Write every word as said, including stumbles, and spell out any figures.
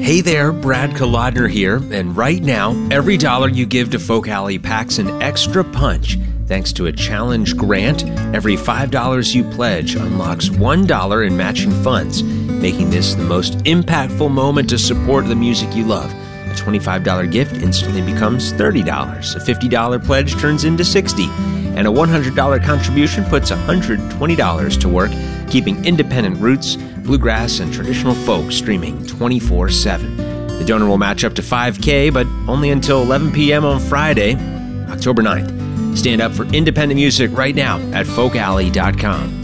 Hey there, Brad Kolodner here, and right now, every dollar you give to Folk Alley packs an extra punch. Thanks to a challenge grant, every five dollars you pledge unlocks one dollar in matching funds, making this the most impactful moment to support the music you love. A twenty-five dollars gift instantly becomes thirty dollars, a fifty dollars pledge turns into sixty dollars, and a one hundred dollars contribution puts one hundred twenty dollars to work, keeping independent roots, bluegrass, and traditional folk streaming twenty-four seven. The donor will match up to five thousand dollars, but only until eleven p.m. on Friday, October ninth. Stand up for independent music right now at folk alley dot com.